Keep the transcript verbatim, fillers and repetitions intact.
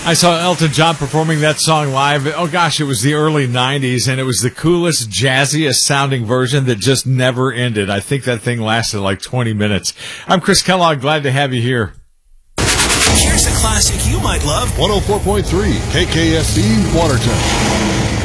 I saw Elton John performing that song live. Oh, gosh, it was the early nineties, and it was the coolest, jazziest sounding version that just never ended. I think that thing lasted like twenty minutes. I'm Chris Kellogg. Glad to have you here. Here's a classic you might love. one oh four point three K K S C Watertown.